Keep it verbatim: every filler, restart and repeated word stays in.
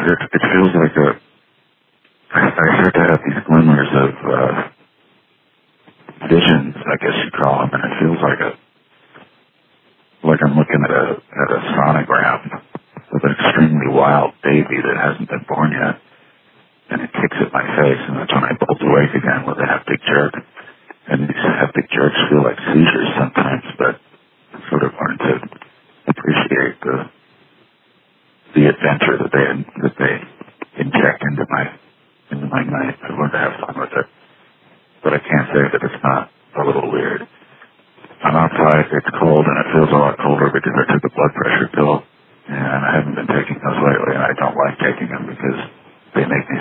it, it feels like a, I, I start to have these glimmers of uh, visions, I guess you call them, and it feels like a, like I'm looking at a, at a sonogram with an extremely wild baby that hasn't been born yet, and it kicks at my face, and that's when I bolt awake again with a haptic jerk. And these haptic jerks feel like seizures sometimes, but I sort of learned to appreciate the the adventure that they that they inject into my into my night. I've learned to have fun with it, but I can't say that it's not a little weird. I'm outside, it's cold, and it feels a lot colder because I took